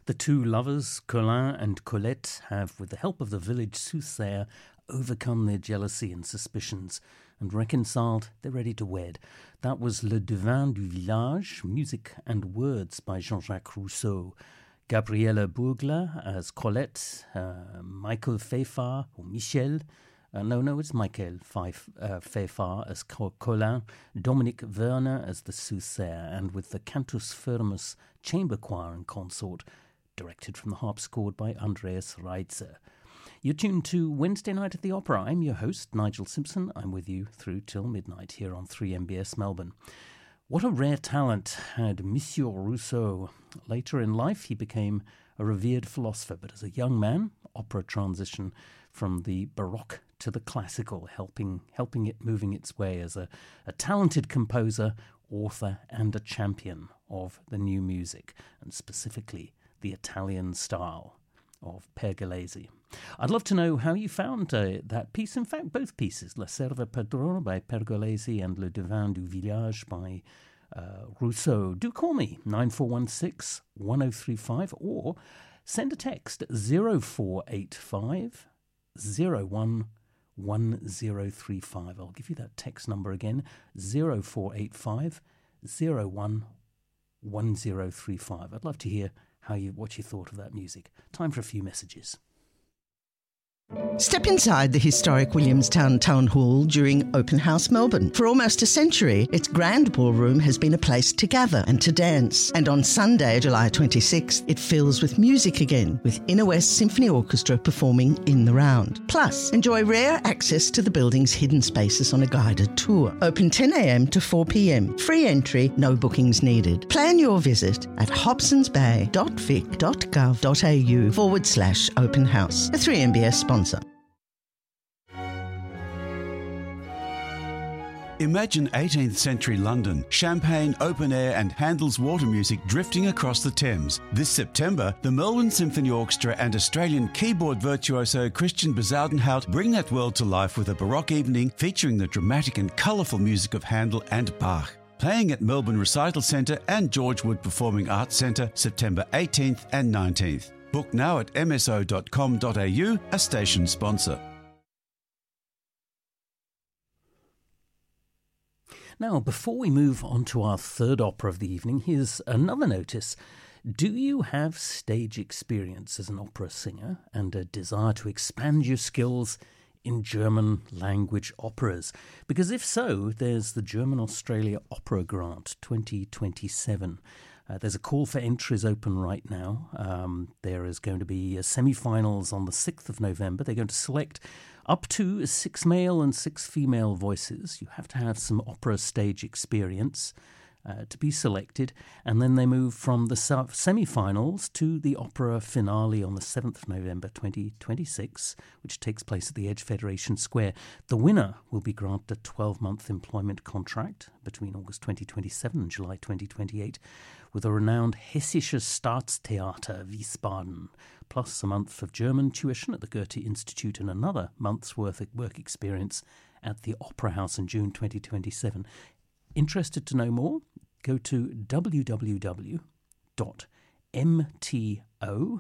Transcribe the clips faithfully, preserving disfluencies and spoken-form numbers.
The two lovers, Colin and Colette, have, with the help of the village soothsayer, overcome their jealousy and suspicions, and reconciled, they're ready to wed. That was Le Devin du Village, music and words by Jean-Jacques Rousseau. Gabriela Bourgla as Colette, uh, Michael Fayfar, or Michel, uh, no, no, it's Michael Fayf, uh, Fayfar as Colin, Dominic Werner as the soothsayer, and with the Cantus Firmus chamber choir and consort, directed from the harpsichord by Andreas Reitzer. You're tuned to Wednesday Night at the Opera. I'm your host, Nigel Simpson. I'm with you through till midnight here on three M B S Melbourne. What a rare talent had Monsieur Rousseau. Later in life, he became a revered philosopher, but as a young man, opera transition from the Baroque to the classical, helping helping it moving its way as a, a talented composer, author, and a champion of the new music, and specifically the Italian style of Pergolesi. I'd love to know how you found uh, that piece. In fact, both pieces, La Serva Padrona by Pergolesi and Le Devin du Village by uh, Rousseau. Do call me, nine four one six, one oh three five, or send a text, zero four eight five, zero one one zero three five. I'll give you that text number again, zero four eight five, zero one one zero three five. I'd love to hear how you what you thought of that music. Time for a few messages. Step inside the historic Williamstown Town Hall during Open House Melbourne. For almost a century, its grand ballroom has been a place to gather and to dance. And on Sunday, July twenty-sixth, it fills with music again, with Inner West Symphony Orchestra performing in the round. Plus, enjoy rare access to the building's hidden spaces on a guided tour. Open ten a.m. to four p.m. Free entry, no bookings needed. Plan your visit at hobsonsbay.vic.gov.au forward slash open house. A three M B S sponsor. Imagine eighteenth century London, champagne, open air and Handel's water music drifting across the Thames. This September, the Melbourne Symphony Orchestra and Australian keyboard virtuoso Christian Bezuidenhout bring that world to life with a Baroque evening featuring the dramatic and colourful music of Handel and Bach. Playing at Melbourne Recital Centre and George Wood Performing Arts Centre September eighteenth and nineteenth. Book now at m s o dot com dot a u, a station sponsor. Now, before we move on to our third opera of the evening, here's another notice. Do you have stage experience as an opera singer and a desire to expand your skills in German language operas? Because if so, there's the German Australia Opera Grant twenty twenty-seven. Uh, there's a call for entries open right now. Um, there is going to be uh, semi-finals on the sixth of November. They're going to select up to six male and six female voices. You have to have some opera stage experience uh, to be selected. And then they move from the semi-finals to the opera finale on the seventh of November twenty twenty-six, which takes place at the Edge Federation Square. The winner will be granted a twelve-month employment contract between August twenty twenty-seven and July twenty twenty-eight with a renowned Hessisches Staatstheater Wiesbaden, plus a month of German tuition at the Goethe Institute and another month's worth of work experience at the Opera House in June twenty twenty-seven. Interested to know more? Go to w w w dot m t o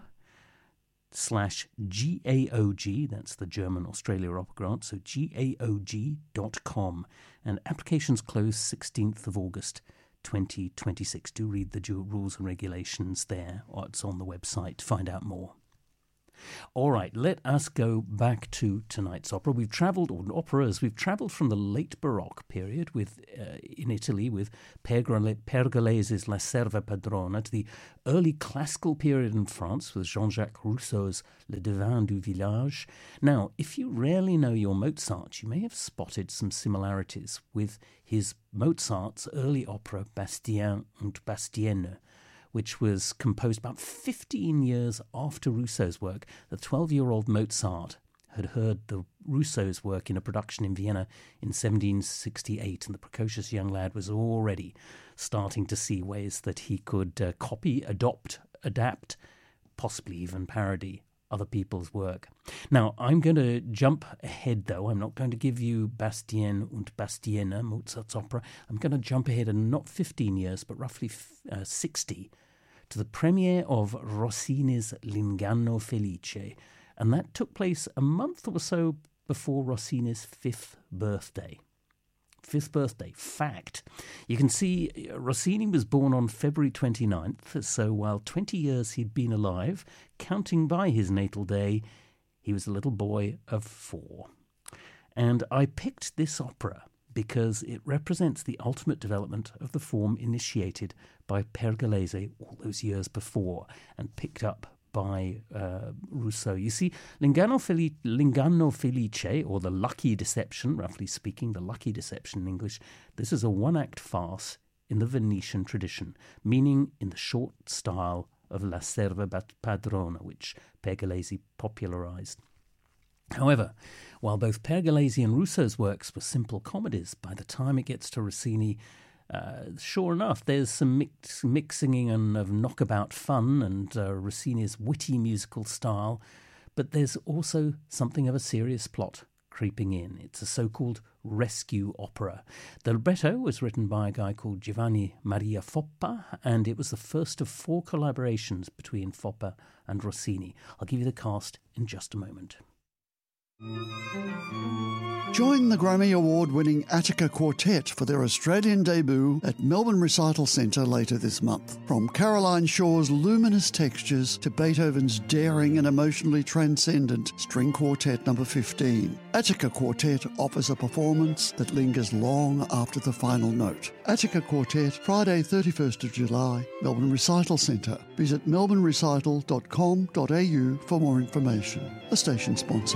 slash G A O G, that's the German Australia Opera Grant, so G A O G dot com. And applications close sixteenth of August twenty twenty-six. Do read the rules and regulations there, or it's on the website to find out more. All right, let us go back to tonight's opera. We've travelled, or operas, we've travelled from the late Baroque period with uh, in Italy with Pergolesi's La Serva Padrona to the early classical period in France with Jean-Jacques Rousseau's Le Devin du Village. Now, if you rarely know your Mozart, you may have spotted some similarities with his Mozart's early opera Bastien und Bastienne, which was composed about fifteen years after Rousseau's work. The twelve-year-old Mozart had heard the Rousseau's work in a production in Vienna in seventeen sixty-eight, and the precocious young lad was already starting to see ways that he could uh, copy, adopt, adapt, possibly even parody other people's work. Now, I'm going to jump ahead, though. I'm not going to give you Bastien und Bastienne, Mozart's opera. I'm going to jump ahead, and not fifteen years, but roughly uh, sixty, to the premiere of Rossini's L'Inganno Felice, and that took place a month or so before Rossini's fifth birthday. Fifth birthday, fact. You can see Rossini was born on February twenty-ninth, so while twenty years he'd been alive, counting by his natal day, he was a little boy of four. And I picked this opera because it represents the ultimate development of the form initiated by Pergolesi all those years before and picked up by uh, Rousseau. You see, L'Inganno Felice, L'Inganno Felice, or the Lucky Deception, roughly speaking, the Lucky Deception in English, this is a one-act farce in the Venetian tradition, meaning in the short style of La Serva Padrona, which Pergolesi popularized. However, while both Pergolesi and Rousseau's works were simple comedies, by the time it gets to Rossini, Uh, sure enough, there's some mix, mixing and of knockabout fun and uh, Rossini's witty musical style, but there's also something of a serious plot creeping in. It's a so-called rescue opera. The libretto was written by a guy called Giovanni Maria Foppa, and it was the first of four collaborations between Foppa and Rossini. I'll give you the cast in just a moment. Join the Grammy Award-winning Attica Quartet for their Australian debut at Melbourne Recital Centre later this month. From Caroline Shaw's luminous textures to Beethoven's daring and emotionally transcendent String Quartet number fifteen, Attica Quartet offers a performance that lingers long after the final note. Attica Quartet, Friday thirty-first of July, Melbourne Recital Centre. Visit melbourne recital dot com dot a u for more information. A station sponsor.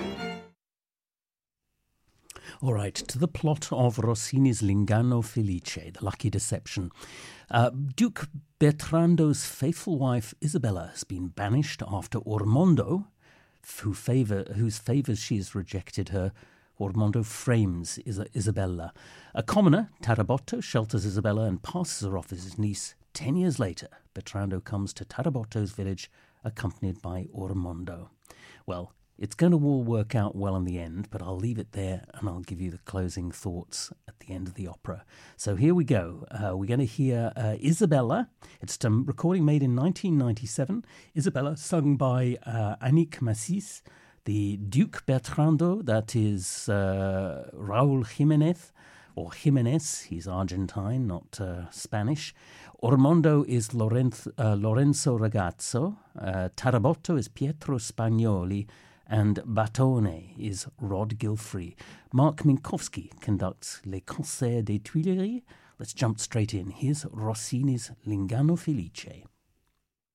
All right, to the plot of Rossini's L'Inganno Felice, The Lucky Deception. Uh, Duke Bertrando's faithful wife Isabella has been banished after Ormondo, who favor, whose favours she has rejected her. Ormondo frames Is- Isabella. A commoner, Tarabotto, shelters Isabella and passes her off as his niece. Ten years later, Bertrando comes to Tarabotto's village, accompanied by Ormondo. Well, it's going to all work out well in the end, but I'll leave it there and I'll give you the closing thoughts at the end of the opera. So here we go. Uh, we're going to hear uh, Isabella. It's a recording made in nineteen ninety-seven. Isabella, sung by uh, Annick Massis. The Duke Bertrando, that is uh, Raúl Jiménez, or Jimenez, he's Argentine, not uh, Spanish. Ormondo is Lorenzo, uh, Lorenzo Ragazzo. Uh, Tarabotto is Pietro Spagnoli. And Batone is Rod Gilfrey. Mark Minkowski conducts Les Concerts des Tuileries. Let's jump straight in. Here's Rossini's L'Inganno Felice.